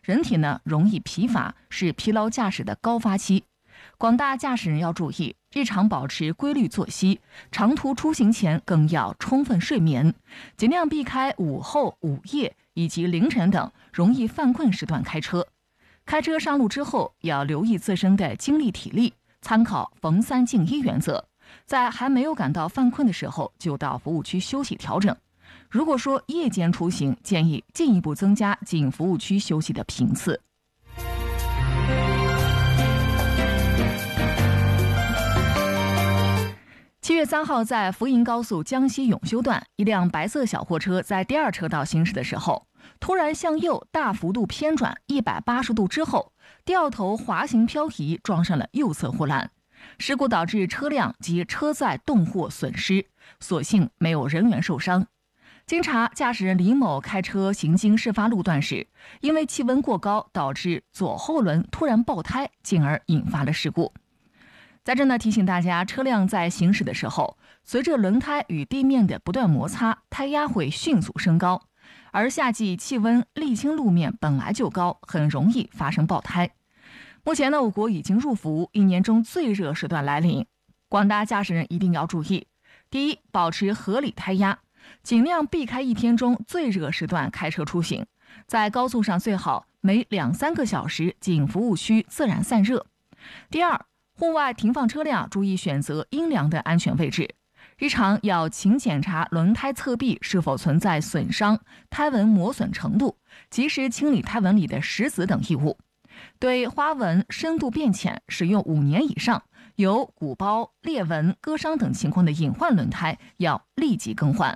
人体呢容易疲乏，是疲劳驾驶的高发期。广大驾驶人要注意，日常保持规律作息，长途出行前更要充分睡眠，尽量避开午后、午夜以及凌晨等容易犯困时段开车。开车上路之后，要留意自身的精力体力，参考逢3静1原则，在还没有感到犯困的时候，就到服务区休息调整。如果说夜间出行，建议进一步增加进服务区休息的频次。7月3号，在福银高速江西永修段，一辆白色小货车在第2车道行驶的时候，突然向右大幅度偏转180度之后，掉头滑行漂移，撞上了右侧护栏。事故导致车辆及车载动货损失，所幸没有人员受伤。经查，驾驶人李某开车行经事发路段时，因为气温过高，导致左后轮突然爆胎，进而引发了事故。在这呢，提醒大家，车辆在行驶的时候，随着轮胎与地面的不断摩擦，胎压会迅速升高，而夏季气温沥青路面本来就高，很容易发生爆胎。目前呢，我国已经入伏1年中最热时段来临，广大驾驶人一定要注意：第一，保持合理胎压，尽量避开1天中最热时段开车出行，在高速上最好每2-3个小时进服务区自然散热。第二，户外停放车辆注意选择阴凉的安全位置，日常要勤检查轮胎侧壁是否存在损伤、胎纹磨损程度，及时清理胎纹里的石子等异物。对花纹深度变浅、使用5年以上、有鼓包、裂纹、割伤等情况的隐患轮胎，要立即更换。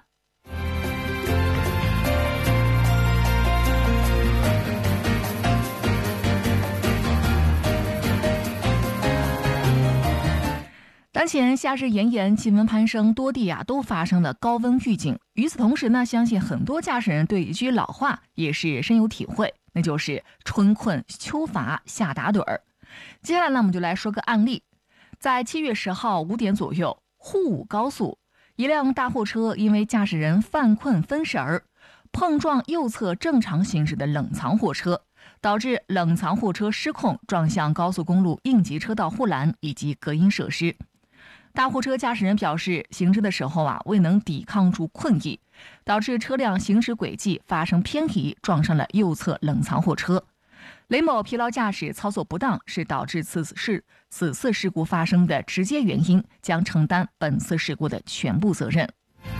当前夏日炎炎，气温攀升，多地都发生了高温预警。与此同时呢，相信很多驾驶人对一句老话也是深有体会，那就是春困秋乏夏打盹儿。接下来呢，我们就来说个案例。在7月10号5点左右，沪武高速一辆大货车因为驾驶人犯困分神儿，碰撞右侧正常行驶的冷藏货车，导致冷藏货车失控撞向高速公路应急车道护栏以及隔音设施。大货车驾驶人表示，行驶的时候未能抵抗住困意，导致车辆行驶轨迹发生偏移，撞上了右侧冷藏货车。雷某疲劳驾驶操作不当是导致此次事故发生的直接原因，将承担本次事故的全部责任。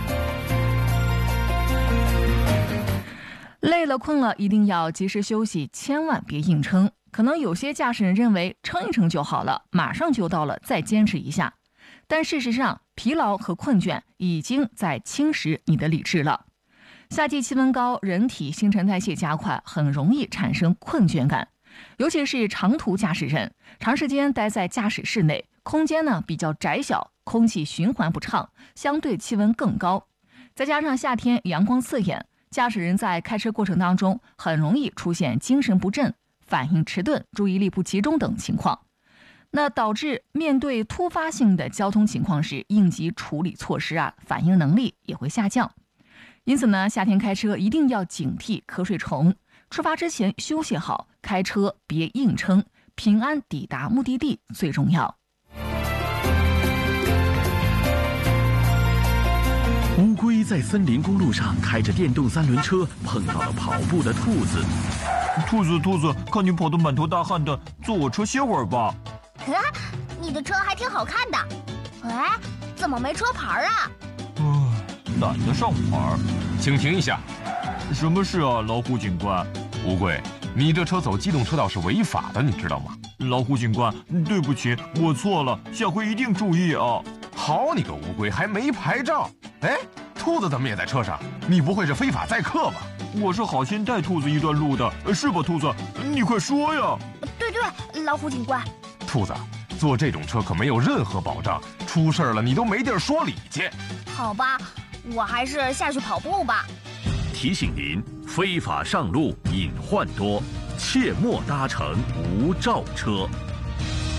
累了困了一定要及时休息，千万别硬撑。可能有些驾驶人认为撑一撑就好了，马上就到了，再坚持一下。但事实上，疲劳和困倦已经在侵蚀你的理智了。夏季气温高，人体新陈代谢加快，很容易产生困倦感。尤其是长途驾驶人，长时间待在驾驶室内，空间呢比较窄小，空气循环不畅，相对气温更高。再加上夏天阳光刺眼，驾驶人在开车过程当中很容易出现精神不振、反应迟钝、注意力不集中等情况。那导致面对突发性的交通情况时，应急处理措施反应能力也会下降。因此呢，夏天开车一定要警惕瞌睡虫，出发之前休息好，开车别硬撑，平安抵达目的地最重要。 乌龟在森林公路上开着电动3轮车，碰到了跑步的兔子。 兔子，看你跑得满头大汗的，坐我车歇会儿吧。 你的车还挺好看的，哎，怎么没车牌啊？ 懒得上牌。 请停一下。 什么事啊，老虎警官？ 乌龟，你这车走机动车道是违法的，你知道吗？ 老虎警官，对不起，我错了，下回一定注意啊。 好你个乌龟，还没牌照！哎，兔子怎么也在车上？你不会是非法载客吧？ 我是好心带兔子一段路的，是吧，兔子？你快说呀！ 对，老虎警官。 兔子，坐这种车可没有任何保障，出事了你都没地儿说理去。 好吧，我还是下去跑步吧。 提醒您，非法上路隐患多，切莫搭乘无照车。